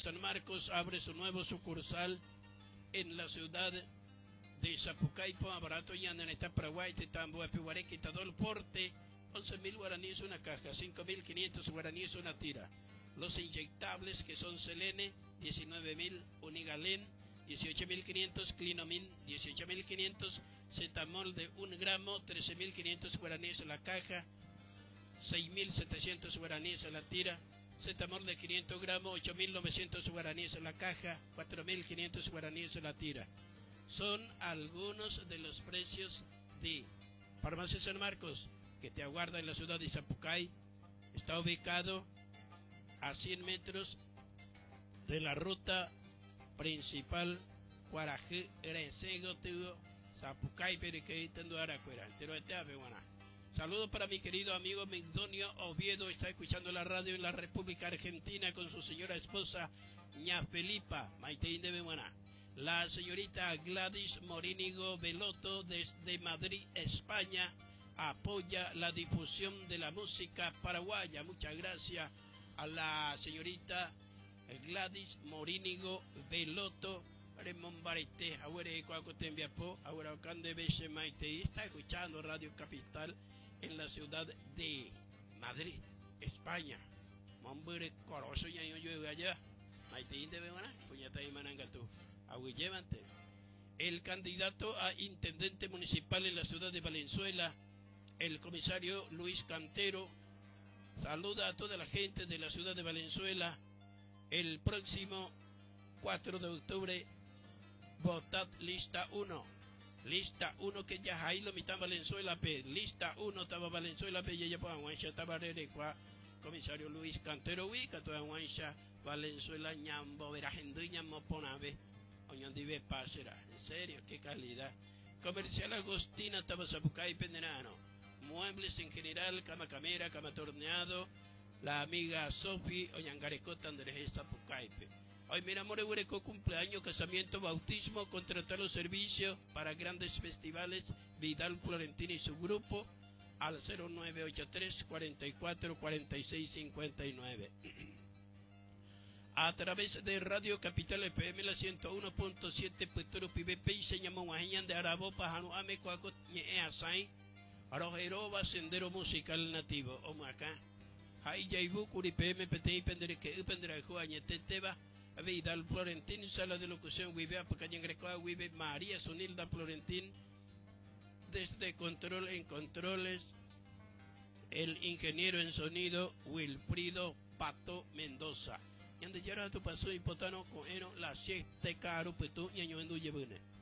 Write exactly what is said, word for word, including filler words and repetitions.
San Marcos abre su nuevo sucursal en la ciudad de Zapucaipo, Abarato y Andaneta, Paraguay, Tetambo, Epihuareque, Tadol, Porte, once mil guaraníes una caja, cinco mil quinientos guaraníes una tira. Los inyectables que son Selene, diecinueve mil, Unigalén, dieciocho mil quinientos, Clinomin, dieciocho mil quinientos, Cetamol de un gramo, trece mil quinientos guaraníes a la caja, seis mil setecientos guaraníes a la tira. Cetamol de quinientos gramos, ocho mil novecientos guaraníes a la caja, cuatro mil quinientos guaraníes a la tira. Son algunos de los precios de Farmacia San Marcos, que te aguarda en la ciudad de Zapucay. Está ubicado a cien metros de la ruta principal Cuaraje, Eresego, Tugo, Zapucay, Periquei, Tendo, Aracuera. Entero de Teave, buena. Saludos para mi querido amigo Migdonio Oviedo, está escuchando la radio en la República Argentina con su señora esposa, ña Felipa, Maiteín de Bebuana. La señorita Gladys Morínigo Veloto desde Madrid, España, apoya la difusión de la música paraguaya. Muchas gracias a la señorita Gladys Morínigo Veloto. Está escuchando Radio Capital en la ciudad de Madrid, España. El candidato a intendente municipal en la ciudad de Valenzuela, el comisario Luis Cantero, saluda a toda la gente de la ciudad de Valenzuela. El próximo cuatro de octubre, votad lista uno. Lista uno que ya hay lo mitad Valenzuela, pe. Lista uno estaba Valenzuela, pe. Ya ya pues aguancha estaba rerecua. Comisario Luis Cantero, ubica toda aguancha Valenzuela, ñambo, verajendri, ñambo, ponave. Oñondive pasera. En serio, qué calidad. Comercial Agostina, estaba Zapucay, Penderano. Muebles en general, cama camera, cama torneado. La amiga Sofi, Oñangarecota, Andrés Zapucay, pe. Hoy mira, More Huereco, cumpleaños, casamiento, bautismo, contratar los servicios para grandes festivales, Vidal Florentina y su grupo, al cero nueve ocho tres, cuarenta y cuatro, cuarenta y seis, cincuenta y nueve. A través de Radio Capital F M, la ciento uno punto siete, Puerto Pibepe, y se llama Guajiñán de Arabo, Pajano, Ame, Cuaco, Ñe, Asai, Arojeroba, Sendero Musical Nativo, Omaca, Hay Yaibu, Curipe, M P T, Pendereque, Penderejo, Añeteteba, Vidal Florentín, sala de locución, Vive, Apacañangrecoa, Vive, María Sonilda Florentín, desde control en controles, el ingeniero en sonido, Wilfrido Pato Mendoza. Y ande ya tu paso y potano con eno, la siete caro, pues tú, ñaño en du